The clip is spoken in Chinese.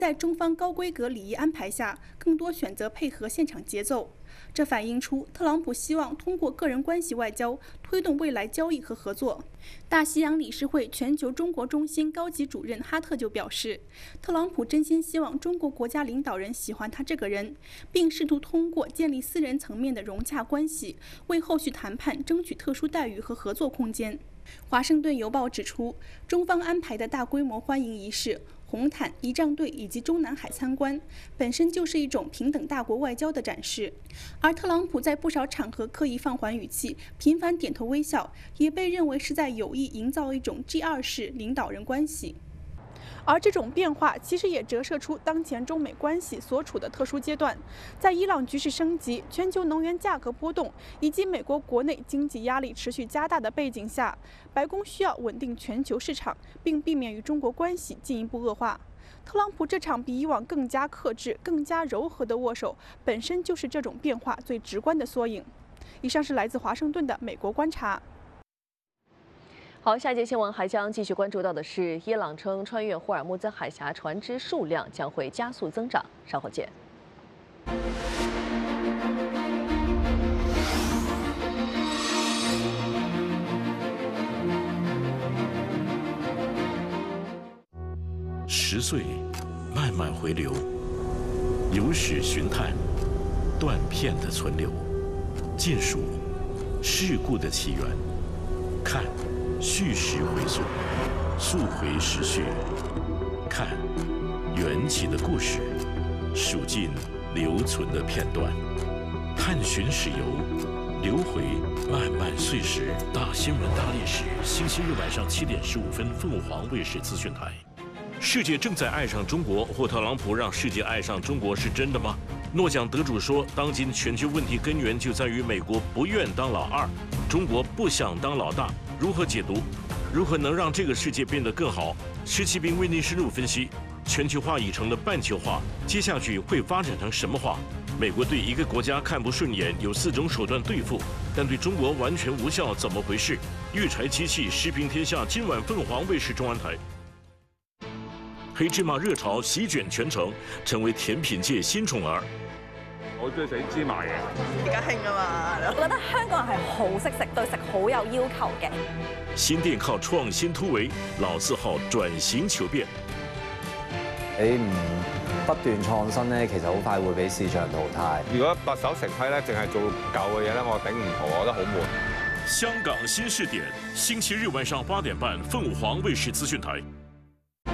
在中方高规格礼仪安排下，更多选择配合现场节奏。这反映出特朗普希望通过个人关系外交推动未来交易和合作。大西洋理事会全球中国中心高级主任哈特就表示，特朗普真心希望中国国家领导人喜欢他这个人，并试图通过建立私人层面的融洽关系，为后续谈判争取特殊待遇和合作空间。华盛顿邮报指出，中方安排的大规模欢迎仪式、红毯、仪仗队以及中南海参观，本身就是一种平等大国外交的展示。而特朗普在不少场合刻意放缓语气，频繁点头微笑，也被认为是在有意营造一种 G2式领导人关系。而这种变化其实也折射出当前中美关系所处的特殊阶段。在伊朗局势升级、全球能源价格波动以及美国国内经济压力持续加大的背景下，白宫需要稳定全球市场，并避免与中国关系进一步恶化。特朗普这场比以往更加克制、更加柔和的握手，本身就是这种变化最直观的缩影。以上是来自华盛顿的美国观察。 好，下一节新闻还将继续关注到的是，伊朗称穿越霍尔木兹海峡船只数量将会加速增长。稍后见。 10岁，慢慢回流，有史寻探，断片的存留，尽数事故的起源，看。叙事回溯，溯回时序，看缘起的故事，数尽留存的片段，探寻史游，流回漫漫岁时。大新闻大历史，星期日晚上7点15分，凤凰卫视资讯台。世界正在爱上中国，或特朗普让世界爱上中国是真的吗？诺奖得主说，当今全球问题根源就在于美国不愿当老二，中国不想当老大。如何解读？如何能让这个世界变得更好？施启斌为您深入分析。全球化已成了半球化，接下去会发展成什么化？美国对一个国家看不顺眼，有4种手段对付，但对中国完全无效，怎么回事？育柴机器食评天下，今晚凤凰卫视中安台。黑芝麻热潮席卷全城，成为甜品界新寵兒。 我中意食芝麻嘢。 而家興啊嘛，我覺得香港人係好識食，對食好有要求嘅。 新店靠創新突圍，老字號轉型求變。 你唔不斷創新咧，其實好快會俾市場淘汰。 如果白手成規咧，淨係做舊嘅嘢咧，我頂唔住，我覺得好悶。 香港新視點，星期日晚上8點半，鳳凰衛視資訊台。